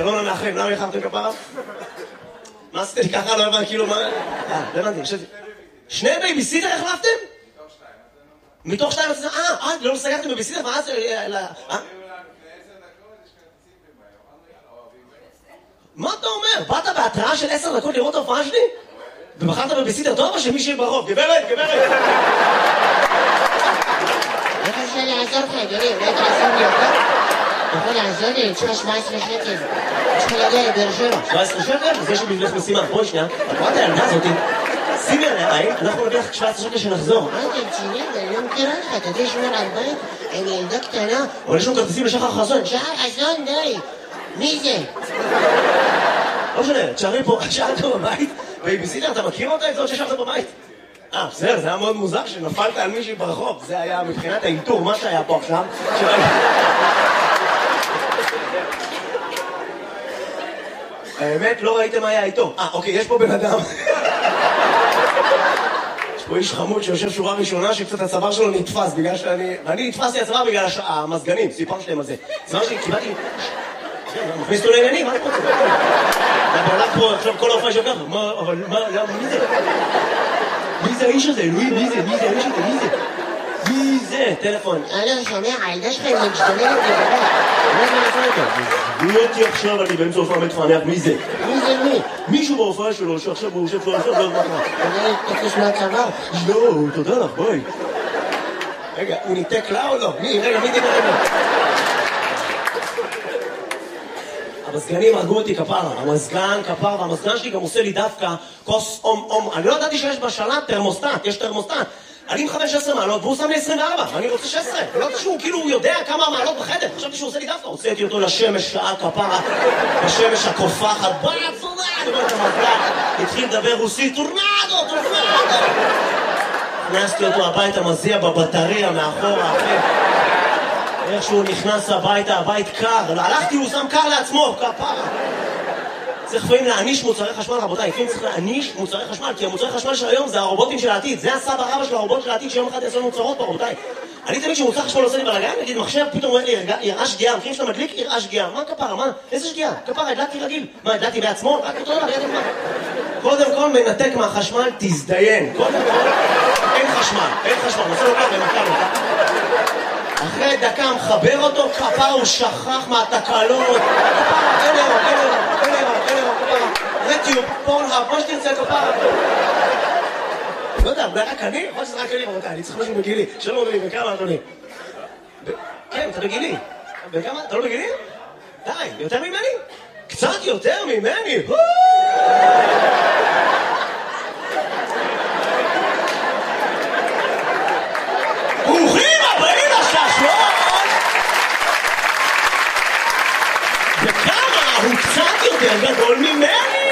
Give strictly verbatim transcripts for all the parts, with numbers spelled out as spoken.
שלום לנחם, למה יחרתם כפרה? מה עשיתם לי ככה? לא הבנתי, כאילו מה... אה, לא הבנתי, חשבתי. שני בייביסיטר החלפתם? מתוך שתיים. מתוך שתיים? אה, אה, לא סגרתם בייביסיטר? ואז... אה? מה אתה אומר? באת בהתראה של עשר דקות לראות ההופעה שלי? ובחרת בבייביסיטר טוב או שמישהי ברחוב? גברת, גברת! איך אפשר לעזור לך, אדוני? אולי תעזור לי יותר? אתה יכול לעזור לי? אני צריכה שבע עשרה שקל. אני צריכה להגיע לבאר שבע. שבע עשרה שקל? אז יש לי בשבילך משימה. בואי שנייה, את רואה את הילדה הזאתי? שימי עליה עין, אנחנו נביא לך שבע עשרה שקל שנחזור. מה אתה רציני? אני לא מכירה לך, אתה יודע לשמור על בית? אני ילדה קטנה. אבל יש לנו כרטיסים לשחר חסון. שחר חסון, די. מי זה? לא משנה, תשארי פה, שאלת בבית, בייביסיטר, אתה מכיר אותה? את זאת ששארת בבית? אה, בסדר, זה היה מאוד מוזר שנפלת על מישהי ברחוב. זה היה מבחינת האינטור, מה שהיה פה עכשיו. האמת, לא ראיתם מה היה איתו. אה, אוקיי, יש פה בן אדם. יש פה איש חמוד שיושב שורה ראשונה שקצת הצוואר שלו נתפס בגלל שאני... ואני נתפסתי הצוואר בגלל המזגנים, סיפרתי להם על זה. הצוואר שלי, קיבלתי... מכניס אותו לעניינים, מה אני רוצה? בעולם פה, עכשיו כל ההופעה שלך, מה, אבל מה, מי זה? מי זה האיש הזה? אלוהים, מי זה? מי זה האיש הזה? מי זה? מי זה? טלפון. אלו, שומע, הילדה שלך היא משתוללת לבנות. מה זה לעשות אותה? מי אותי עכשיו, אני באמצע הופעה מתפענח, מי זה? מי זה מי? מישהו בהופעה שלו, שעכשיו הוא יושב פה עכשיו, לא יודע מה. אתה תקש מהצבא? לא, תודה לך, ביי. רגע, הוא ניתק לה או לא? מי? רגע, מי דיבר רגע? המזגנים הרגו אותי כפרה, המזגן כפרה, והמזגן שלי גם עושה לי דווקא כוס אום אום. אני לא ידעתי שיש בשלט תרמוסטט, יש תרמוסטט. אני עם חמש עשרה מעלות והוא שם לי עשרים וארבע, ואני רוצה שש עשרה. לא יודעת שהוא כאילו יודע כמה מעלות בחדר, חשבתי שהוא עושה לי דווקא. הוצאתי אותו לשמש שעה כפרה, בשמש הקופחת, בוא נצורה, אני רואה את המזגן, התחיל לדבר רוסית, טורנדו, טורנדו. הכנסתי אותו הביתה, מזיע בבטריה מאחורה, אחי. איך שהוא נכנס הביתה, הבית קר, הלכתי, הוא שם קר לעצמו, כפרה. צריך לפעמים להעניש מוצרי חשמל, רבותיי, לפעמים צריך להעניש מוצרי חשמל, כי המוצרי חשמל של היום זה הרובוטים של העתיד, זה הסבא רבא של הרובוט של העתיד שיום אחד יעשו לנו צרות פה, רבותיי. אני תמיד כשמוצר חשמל עושה לי בלגן, נגיד מחשב, פתאום אומר לי, יראה שגיאה, המחירים שאתה מדליק, יראה שגיאה. מה כפרה, מה? איזה שגיאה? כפרה, הדלקתי רגיל. מה, הדלקתי בעצמו? רק אותו דבר, ידעתם מה? קודם כל מנתק מהחשמל, תזדיין. קודם כל, אין חשמל, אין חשמל, נעשה לו ככה, נתקע לו. אחרי דקה מחבר אותו, כפרה, הוא שכח מהתקלות. כפרה, אין אירו, אין אירו, אין אירו, אין אירו, כפרה. רטיוב, פורנהאב, מה שתרצה, כפרה. לא יודע, אולי רק אני? יכול שזה רק אני, רבותיי, אני צריך משהו בגילי. שלום אדוני, בכמה אדוני? כן, אתה בגילי. בכמה? אתה לא בגילי? די, יותר ממני? קצת יותר ממני! ברוכים הבאים לשעשועון! וכמה הוא קצת יותר גדול ממני!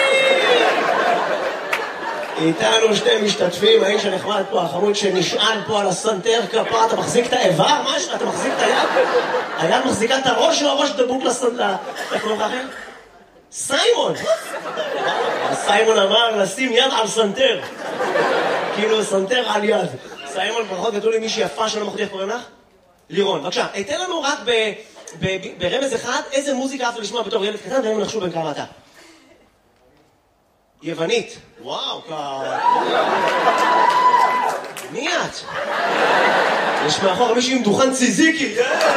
איתנו שתי משתתפים, האיש הנחמד פה, החמוד שנשען פה על הסנטר כפה, אתה מחזיק את האיבר? משהו? אתה מחזיק את היד? היד מחזיקה את הראש או הראש דבוק לסנטר? איך קוראים לכם? סיימון! סיימון אמר לשים יד על סנטר. כאילו סנטר על יד. סיימון, ברכות גדול לי מישהי יפה שלא מחודי, איך קוראים לך? לירון, בבקשה, תן לנו רק ברמז אחד איזה מוזיקה אהבת לשמוע בתור ילד קטן, ואין נחשו בין כמה אתה. יוונית. וואו, כ... מי את? יש מאחור מישהי עם דוכן ציזיקי.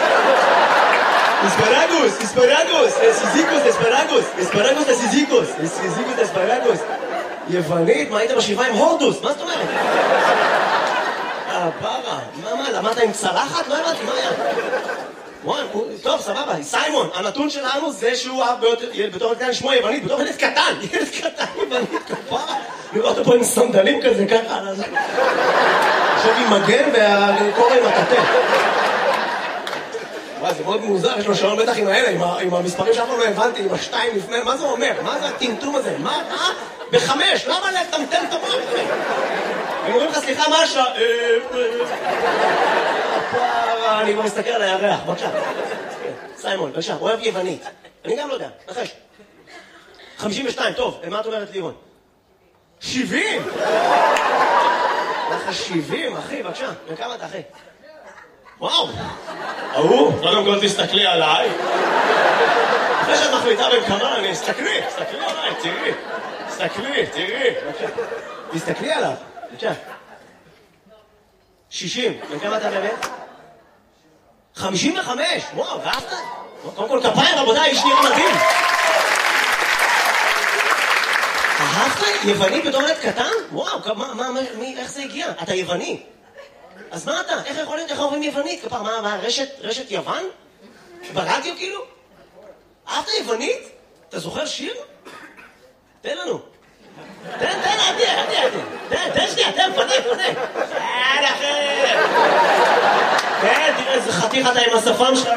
אספרגוס, אספרגוס, סיזיקוס, אספרגוס, אספרגוס לסיזיקוס, סיזיקוס אספרגוס. יוונית, מה היית בשבעה עם הורדוס? מה זאת אומרת? אה, פרה, מה, מה, למדת עם צלחת? לא הבנתי, מה היה? וואי, טוב, סבבה, סיימון, הנתון שלנו זה שהוא אהב בתור קטן לשמוע יוונית, בתור ילד קטן, ילד קטן יוונית, כפרה. לראות אותו פה עם סנדלים כזה, ככה, עכשיו עם מגן והקורא עם הטטה. וואי, זה מאוד מוזר, יש לו שעון בטח עם האלה, עם המספרים שאף פעם לא הבנתי, עם השתיים לפני, מה זה אומר? מה זה הטמטום הזה? מה? אה? בחמש, למה לטמטם את המוח? הם אומרים לך, סליחה, מה השעה? פרה, אני כבר מסתכל על הירח, בבקשה. סיימון, בבקשה, אוהב יוונית. אני גם לא יודע, נחש. חמישים ושתיים, טוב, מה את אומרת לירון? שבעים! לך שבעים, אחי, בבקשה. וכמה אתה, אחי? וואו! ההוא, קודם כל תסתכלי עליי. אחרי שאת מחליטה איתה במקרן, תסתכלי, תסתכלי עליי, תראי. תסתכלי, תראי. תסתכלי עליו. בבקשה. שישים. וכמה אתה באמת? חמישים וחמש. וואו, ואהבת? קודם כל כפיים, רבותיי, איש נראה מדהים. אהבת? יווני בתור ילד קטן? וואו, מה, מה, מי, איך זה הגיע? אתה יווני. אז מה אתה? איך יכול להיות, איך אומרים יוונית? כפר, מה, מה, רשת, רשת יוון? ברדיו כאילו? אהבת יוונית? אתה זוכר שיר? תן לנו. תן, תן, עדי, עדי, עדי. תן, תן שנייה, תן, פנה, פנה. תן אחר. תן, תראה איזה חתיך אתה עם השפם שלך.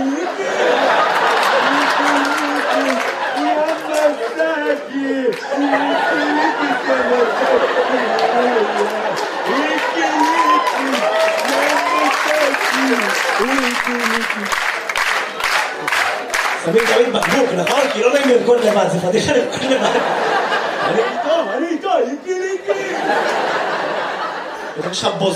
שמים תמיד בקבוק, נכון? כי לא נעים לרקוד לבד, זה פדיחה לרקוד לבד. אני איתו, אני איתו, איקי ליקי. יש לך בוז